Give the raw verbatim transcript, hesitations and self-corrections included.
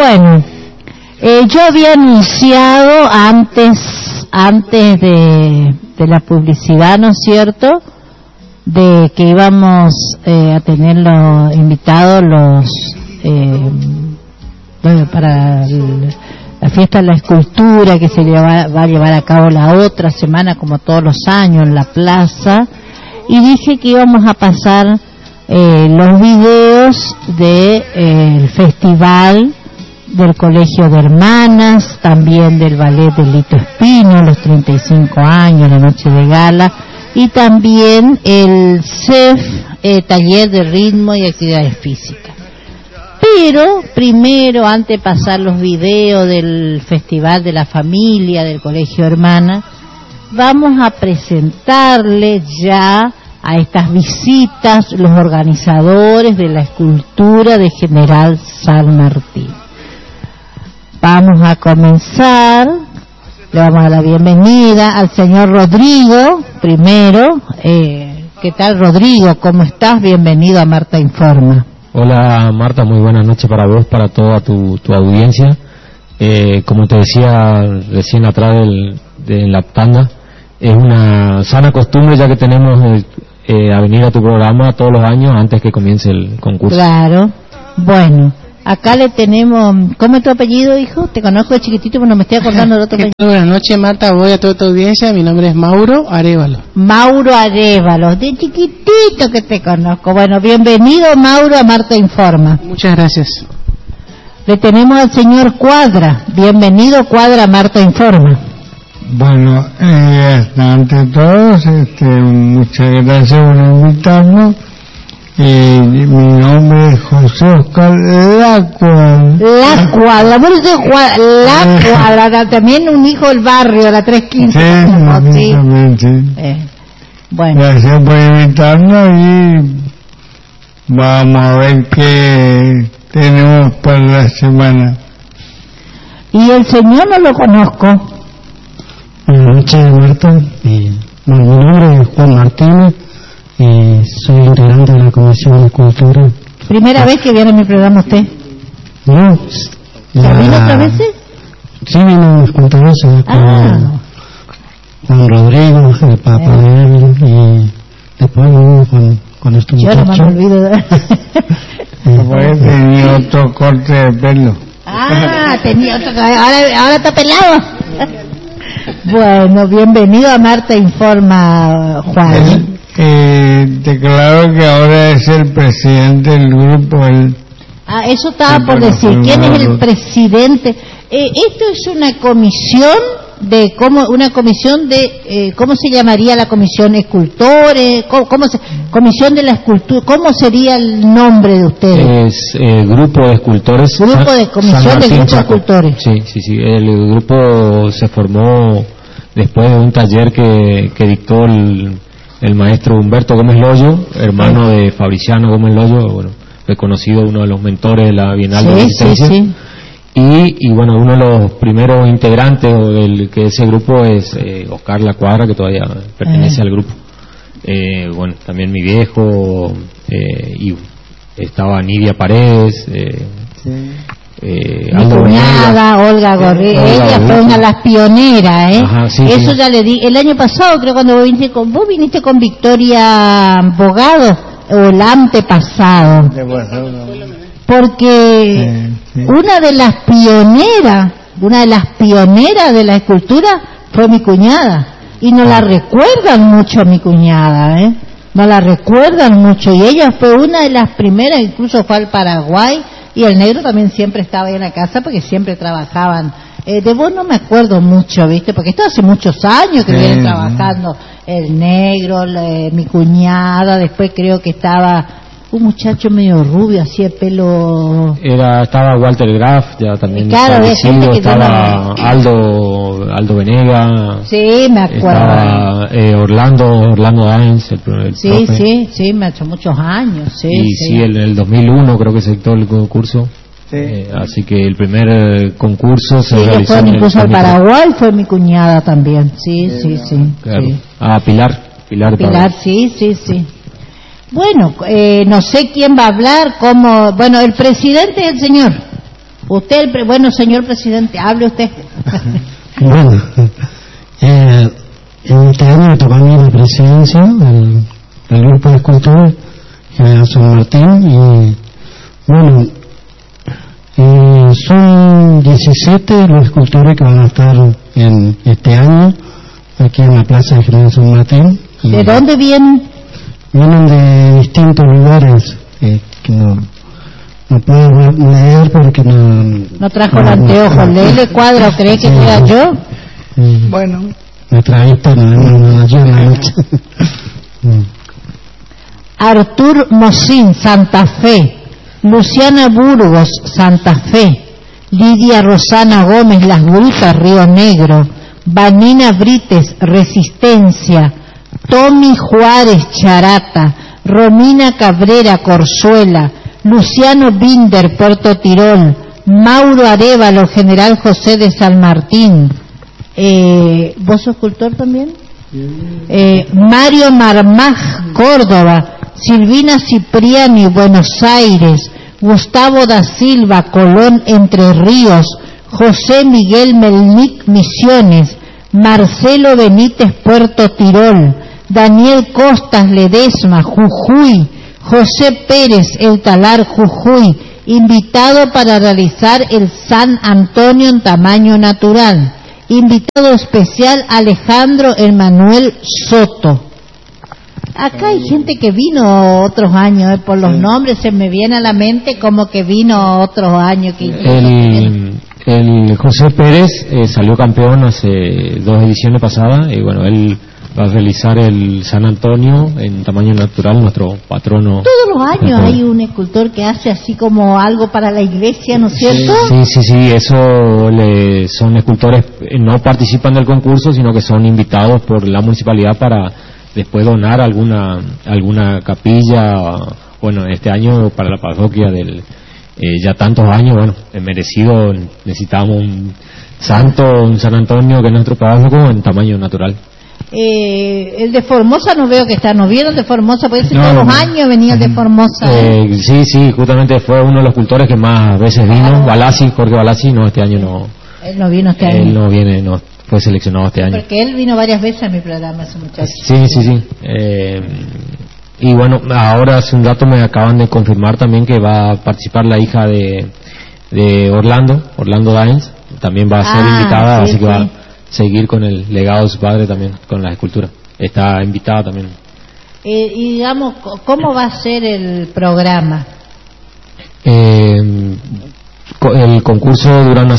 Bueno, eh, yo había anunciado antes, antes de, de la publicidad, ¿no es cierto?, de que íbamos eh, a tener los invitados los eh, bueno, para el, la fiesta de la escultura que se lleva, va a llevar a cabo la otra semana, como todos los años, en la plaza, y dije que íbamos a pasar eh, los videos del de, eh, festival del Colegio de Hermanas, también del ballet de Lito Espino, los treinta y cinco años, la noche de gala, y también el C E F, eh, taller de ritmo y actividades físicas. Pero primero, antes de pasar los videos del Festival de la Familia del Colegio Hermana, vamos a presentarle ya a estas visitas los organizadores de la escultura de General San Martín. Vamos a comenzar. Le vamos a dar la bienvenida al señor Rodrigo, primero. Eh, ¿Qué tal, Rodrigo? ¿Cómo estás? Bienvenido a Marta Informa. Hola, Marta, muy buenas noches para vos, para toda tu, tu audiencia. Eh, como te decía recién atrás del, de la tanda, es una sana costumbre ya que tenemos eh, a venir a tu programa todos los años antes que comience el concurso. Claro. Bueno. Acá le tenemos... ¿Cómo es tu apellido, hijo? Te conozco de chiquitito, pero no me estoy acordando del otro apellido. Buenas noches, Marta. Voy a toda tu audiencia. Mi nombre es Mauro Arévalo. Mauro Arévalo. De chiquitito que te conozco. Bueno, bienvenido, Mauro, a Marta Informa. Muchas gracias. Le tenemos al señor Cuadra. Bienvenido, Cuadra, a Marta Informa. Bueno, eh, ante todos, este, muchas gracias por invitarnos. Eh, mi nombre es José Oscar La Cuadra. La Cuadra, por eso Cuadra, La Cuadra, también un hijo del barrio, la tres quince. Sí, sí. sí. Eh, bueno. Gracias por invitarnos y vamos a ver qué tenemos para la semana. Y el señor no lo conozco. Buenas noches, Marta. Eh, bueno, mi nombre es Juan Martínez. Eh, soy integrante de la Comisión de Cultura. ¿Primera vez que viene a mi programa usted? No. ¿Ya vino otras veces? Sí, vino unas cuantas veces con ah. Juan Rodrigo, el Papa eh. de él, y después vino con, con este Yo muchacho. no me olvido de... Pues tenía otro corte de pelo. Ah, tenía otro... Ahora, ahora está pelado. Bueno, bienvenido a Marta Informa, Juan. El... Eh, declaro que ahora es el presidente del grupo. El, ah, eso estaba por decir. ¿Quién es el presidente? Eh, esto es una comisión de cómo, una comisión de eh, ¿cómo se llamaría la comisión? Escultores, ¿cómo, cómo se, comisión de la escultura? ¿Cómo sería el nombre de ustedes? Es eh, grupo de escultores. Grupo de comisión de grupo de escultores. Sí, sí, sí. El grupo se formó después de un taller que, que dictó el el maestro Humberto Gómez Loyo, hermano de Fabriciano Gómez Loyo, bueno, reconocido uno de los mentores de la Bienal sí, de Resistencia. Sí, sí. Y, y bueno, uno de los primeros integrantes del que ese grupo es eh, Oscar La Cuadra, que todavía pertenece eh. al grupo. Eh, bueno, también mi viejo, eh, y estaba Nidia Paredes, eh, sí. Eh, mi cuñada Olga Gorrilla, ella Olga fue una de las pioneras, ¿eh? Ajá, sí, eso sí. Ya le di, el año pasado creo cuando vos viniste con, vos viniste con Victoria Bogado, o el antepasado, porque sí, sí. una de las pioneras, una de las pioneras de la escultura fue mi cuñada, y no ah. la recuerdan mucho mi cuñada, ¿eh? No la recuerdan mucho, y ella fue una de las primeras, incluso fue al Paraguay. Y el negro también siempre estaba ahí en la casa porque siempre trabajaban. Eh, de vos no me acuerdo mucho, ¿viste? Porque esto hace muchos años que sí, vienen trabajando. El negro, la, mi cuñada, después creo que estaba un muchacho medio rubio, así de pelo... Era, estaba Walter Graf, ya también claro, establecido, estaba no... Aldo, Aldo Venega. Sí, me acuerdo. Estaba eh, Orlando, Orlando Daines, el, el Sí, profe. sí, sí, me ha hecho muchos años, sí. Y sí, sí, en el dos mil uno creo que se dictó el concurso. Sí. Eh, así que el primer eh, concurso se sí, realizó fue en incluso al Paraguay, fue mi cuñada también, sí, sí, sí. sí, claro. sí. Ah, Pilar, Pilar. Pilar, sí, sí, sí. Bueno, eh, no sé quién va a hablar, cómo... Bueno, el presidente es el señor. Usted, el pre- bueno, señor presidente, hable usted. Bueno, eh, en este año me tocó a mí la presidencia del, del grupo de escultores General San Martín y bueno, eh, son diecisiete los escultores que van a estar en este año aquí en la plaza de General San Martín. Y ¿De dónde vienen? vienen de distintos lugares eh, que no, no puedo leer porque no... No trajo el anteojo, léele cuadro, ¿cree que Sí. sea yo? Mm, Bueno, me trajiste no, no, no, yo en la noche. Mm. Artur Mosín, Santa Fe. Luciana Burgos, Santa Fe. Lidia Rosana Gómez, Las Grutas, Río Negro. Vanina Brites, Resistencia. Tommy Juárez, Charata. Romina Cabrera, Corzuela. Luciano Binder, Puerto Tirol. Mauro Arévalo, General José de San Martín. Eh, ¿Vos sos escultor también? Eh, Mario Marmaj, Córdoba. Silvina Cipriani, Buenos Aires. Gustavo da Silva, Colón, Entre Ríos. José Miguel Melnick, Misiones. Marcelo Benítez, Puerto Tirol. Daniel Costas, Ledesma, Jujuy. José Pérez, El Talar, Jujuy. Invitado para realizar el San Antonio en tamaño natural. Invitado especial Alejandro Emanuel Soto. Acá hay gente que vino otros años, eh, por los nombres se me viene a la mente como que vino otros años. Que El, el José Pérez eh, salió campeón hace dos ediciones pasadas y bueno, él va a realizar el San Antonio en tamaño natural, nuestro patrono. Todos los años patrono. hay un escultor que hace así como algo para la iglesia, ¿no es cierto? Sí, sí, sí, eso le, son escultores, eh, no participan del concurso, sino que son invitados por la municipalidad para después donar alguna alguna capilla, bueno, este año para la parroquia del eh, ya tantos años, bueno, es merecido, necesitamos un santo, un San Antonio que es nuestro párroco en tamaño natural. Eh, el de Formosa no veo que está, ¿no vieron de Formosa? Puede ser No, todos los no. años venía el de Formosa. ¿eh? Eh, sí, sí, justamente fue uno de los cultores que más veces vino, Claro. Balassi, Jorge Balassi, no, este año no, Él no vino este año. él no viene, no fue seleccionado este año. Porque él vino varias veces a mi programa, ese muchacho. Sí, sí, sí. Eh, y bueno, ahora hace un rato me acaban de confirmar también que va a participar la hija de, de Orlando, Orlando Daines, también va a ser Ah, invitada, sí, así que sí. va a seguir con el legado de su padre también, con la escultura. Está invitada también. Eh, y digamos, co- ¿cómo va a ser el programa? Eh, co- el concurso dura una